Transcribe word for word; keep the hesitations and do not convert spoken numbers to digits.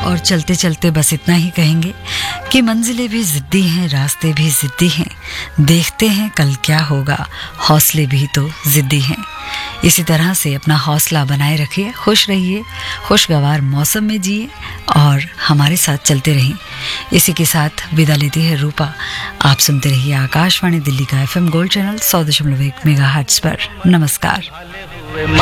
और चलते चलते बस इतना ही कहेंगे कि मंजिलें भी जिद्दी हैं, रास्ते भी जिद्दी हैं, देखते हैं कल क्या होगा, हौसले भी तो जिद्दी हैं। इसी तरह से अपना हौसला बनाए रखिए, खुश रहिए, खुशगवार मौसम में जिए और हमारे साथ चलते रहें। इसी के साथ विदा लेती है रूपा। आप सुनते रहिए आकाशवाणी दिल्ली का एफएम गोल्ड चैनल सौ दशमलव एक मेगाहर्ट्ज पर। नमस्कार।